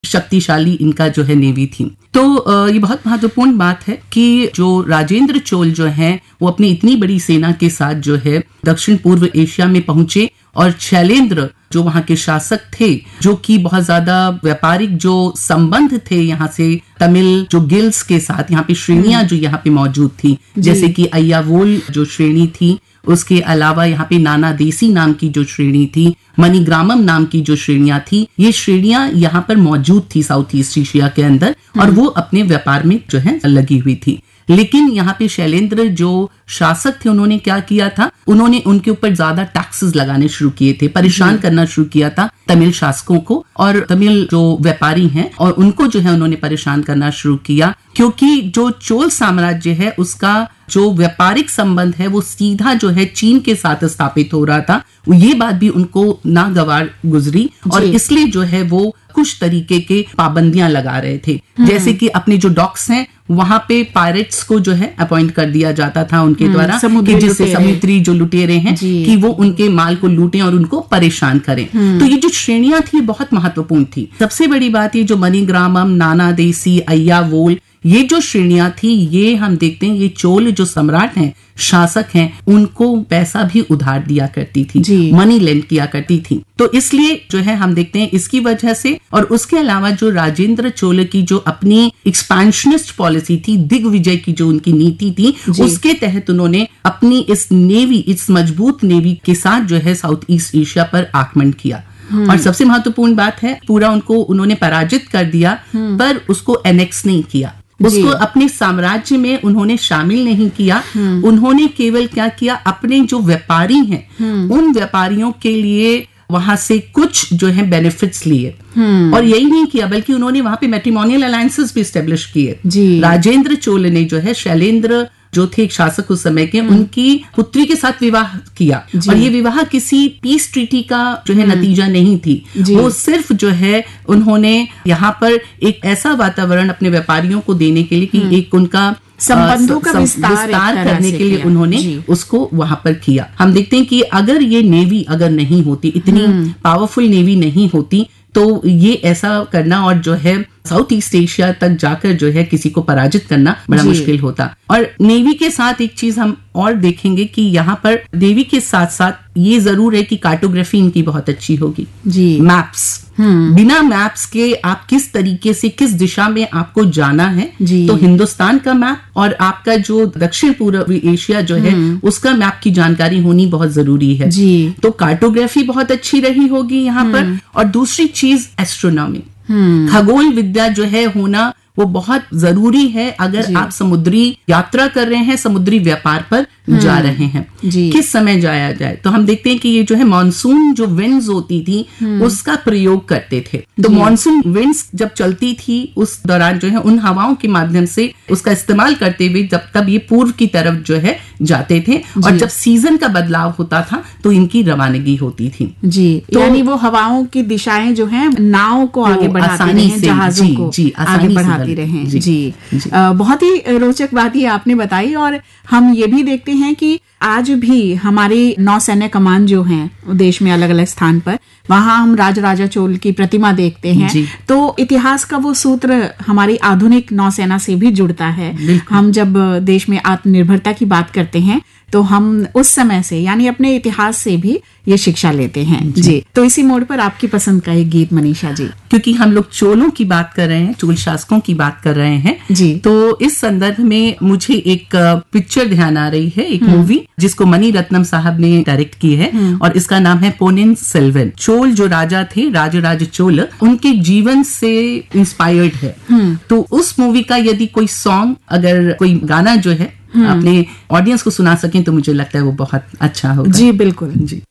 शक्तिशाली इनका जो है नेवी थी। तो ये बहुत महत्वपूर्ण बात है कि जो राजेंद्र चोल जो है वो अपनी इतनी बड़ी सेना के साथ जो है दक्षिण पूर्व एशिया में पहुंचे, और शैलेंद्र जो वहां के शासक थे, जो कि बहुत ज्यादा व्यापारिक जो संबंध थे यहाँ से तमिल जो गिल्ड्स के साथ, यहाँ पे श्रेणियां जो यहाँ पे मौजूद थी, जैसे कि अय्यावोल जो श्रेणी थी, उसके अलावा यहाँ पे नाना देसी नाम की जो श्रेणी थी, मणिग्रामम नाम की जो श्रेणियां थी, ये श्रेणियां यहाँ पर मौजूद थी साउथ ईस्ट एशिया के अंदर, और वो अपने व्यापार में जो है लगी हुई थी। लेकिन यहाँ पे शैलेंद्र जो शासक थे, उन्होंने क्या किया था, उन्होंने उनके ऊपर ज्यादा टैक्सेस लगाने शुरू किए थे, परेशान करना शुरू किया था तमिल शासकों को, और तमिल जो व्यापारी हैं और उनको जो है उन्होंने परेशान करना शुरू किया, क्योंकि जो चोल साम्राज्य है उसका जो व्यापारिक संबंध है वो सीधा जो है चीन के साथ स्थापित हो रहा था। ये बात भी उनको नागवार गुजरी, और इसलिए जो है वो कुछ तरीके के पाबंदियां लगा रहे थे, जैसे कि अपने जो डॉक्स हैं वहां पे पायरेट्स को जो है अपॉइंट कर दिया जाता था उनके द्वारा, कि जिससे समुद्री जो लुटेरे हैं कि वो उनके माल को लूटें और उनको परेशान करें। तो ये जो श्रेणियां थी बहुत महत्वपूर्ण थी। सबसे बड़ी बात ये जो मणिग्रामम, नाना देसी, अय्यावोल, ये जो श्रेणियां थी, ये हम देखते हैं ये चोल जो सम्राट हैं, शासक हैं, उनको पैसा भी उधार दिया करती थी, मनी लेंड किया करती थी। तो इसलिए जो है हम देखते हैं इसकी वजह से, और उसके अलावा जो राजेंद्र चोल की जो अपनी एक्सपेंशनिस्ट पॉलिसी थी, दिग्विजय की जो उनकी नीति थी, उसके तहत उन्होंने अपनी इस नेवी, इस मजबूत नेवी के साथ जो है साउथ ईस्ट एशिया पर आक्रमण किया। और सबसे महत्वपूर्ण बात है, पूरा उनको उन्होंने पराजित कर दिया, पर उसको एनेक्स नहीं किया, उसको अपने साम्राज्य में उन्होंने शामिल नहीं किया। उन्होंने केवल क्या किया, अपने जो व्यापारी हैं उन व्यापारियों के लिए वहां से कुछ जो है बेनिफिट्स लिए, और यही नहीं किया बल्कि उन्होंने वहां पे मैट्रिमोनियल अलायंसेस भी एस्टेब्लिश किए। राजेंद्र चोल ने जो है शैलेंद्र जो थे शासक उस समय के, उनकी पुत्री के साथ विवाह किया, और ये विवाह किसी पीस ट्रीटी का जो है नतीजा नहीं थी, वो सिर्फ जो है उन्होंने यहाँ पर एक ऐसा वातावरण अपने व्यापारियों को देने के लिए कि एक उनका संबंधों का विस्तार करने के लिए उन्होंने उसको वहां पर किया। हम देखते हैं कि अगर ये नेवी अगर नहीं होती, इतनी पावरफुल नेवी नहीं होती, तो ये ऐसा करना और जो है साउथ ईस्ट एशिया तक जाकर जो है किसी को पराजित करना बड़ा मुश्किल होता। और नेवी के साथ एक चीज हम और देखेंगे कि यहाँ पर नेवी के साथ साथ ये जरूर है कि कार्टोग्राफी इनकी बहुत अच्छी होगी। मैप्स, बिना मैप्स के आप किस तरीके से किस दिशा में आपको जाना है, तो हिंदुस्तान का मैप और आपका जो दक्षिण पूर्व एशिया जो है उसका मैप की जानकारी होनी बहुत जरूरी है। तो कार्टोग्राफी बहुत अच्छी रही होगी यहाँ पर। और दूसरी चीज एस्ट्रोनॉमी, खगोल विद्या जो है होना वो बहुत जरूरी है अगर आप समुद्री यात्रा कर रहे हैं, समुद्री व्यापार पर जा रहे हैं, किस समय जाया जाए। तो हम देखते हैं कि ये जो है मॉनसून जो विंड्स होती थी उसका प्रयोग करते थे। तो मॉनसून विंड्स जब चलती थी उस दौरान जो है उन हवाओं के माध्यम से उसका इस्तेमाल करते हुए तब ये पूर्व की तरफ जो है जाते थे, और जब सीजन का बदलाव होता था तो इनकी रवानगी होती थी। तो यानी वो हवाओं की दिशाएं जो है नाव को आगे बढ़ाती रहे, जहाजों को आगे बढ़ाती रहे। बहुत ही रोचक बात ये आपने बताई। और हम ये भी देखते हैं कि आज भी हमारी नौसैन्य कमान जो हैं देश में अलग अलग स्थान पर, वहां हम राजराजा चोल की प्रतिमा देखते हैं। तो इतिहास का वो सूत्र हमारी आधुनिक नौसेना से भी जुड़ता है। हम जब देश में आत्मनिर्भरता की बात करते हैं तो हम उस समय से यानी अपने इतिहास से भी ये शिक्षा लेते हैं। जी, तो इसी मोड़ पर आपकी पसंद का एक गीत मनीषा जी, क्योंकि हम लोग चोलों की बात कर रहे हैं, चोल शासकों की बात कर रहे हैं जी, तो इस संदर्भ में मुझे एक पिक्चर ध्यान आ रही है, एक मूवी जिसको मणि रत्नम साहब ने डायरेक्ट की है, और इसका नाम है पोनिन सेल्वन। चोल जो राजा थे, राजराज चोल, उनके जीवन से इंस्पायर्ड है। तो उस मूवी का यदि कोई सॉन्ग, अगर कोई गाना जो है अपने ऑडियंस को सुना सकें तो मुझे लगता है वो बहुत अच्छा होगा। जी बिल्कुल जी।